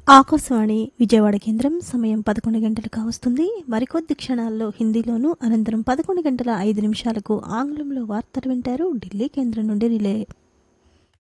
ఆకాశవాణి విజయవాడ కేంద్రం సమయం 11 గంటలు కావస్తుంది. మరికొద్ది క్షణాల్లో హిందీలోనూ, అనంతరం 11 గంటల 5 నిమిషాలకు ఆంగ్లంలో వార్తలు వింటారు. ఢిల్లీ కేంద్రం నుండి రిలే.